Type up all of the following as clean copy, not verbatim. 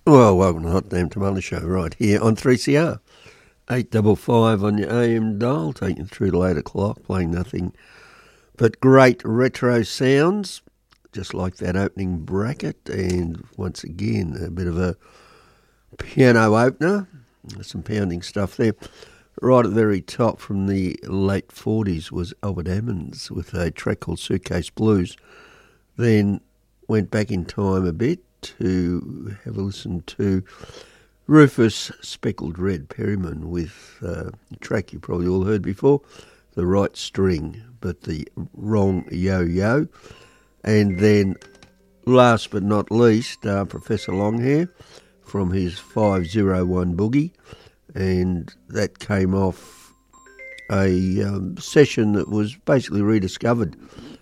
Well, welcome to the Hot Damn Tamale Show right here on 3CR. 855 on your AM dial, taking you through to 8 o'clock, playing nothing but great retro sounds, just like that opening bracket. And once again, a bit of a piano opener, some pounding stuff there. Right at the very top from the late 40s was Albert Ammons with a track called Suitcase Blues. Then went back in time a bit to have a listen to Rufus Speckled Red Perryman with a track you probably all heard before, The Right String, but the Wrong Yo-Yo. And then, last but not least, Professor Longhair from his 501 Boogie, and that came off a session that was basically rediscovered,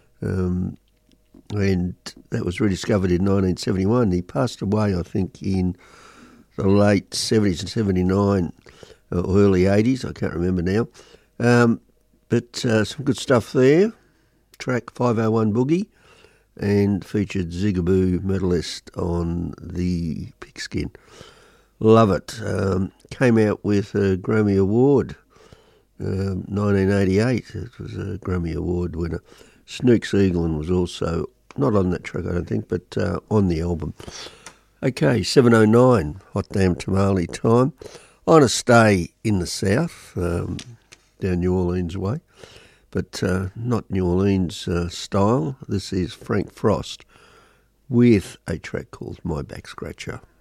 and that was rediscovered in 1971. He passed away, I think, in the late 70s and 79 or early 80s, I can't remember now. But some good stuff there. Track 501 Boogie, and featured Zigaboo Medalist on the Pigskin. Love it. Came out with a Grammy Award, 1988. It was a Grammy Award winner. Snooks Eaglin was also not on that track, I don't think, but on the album. Okay, 7:09, Hot Damn Tamale time. On a stay in the south, down New Orleans way, but not New Orleans style. This is Frank Frost with a track called My Back Scratcher.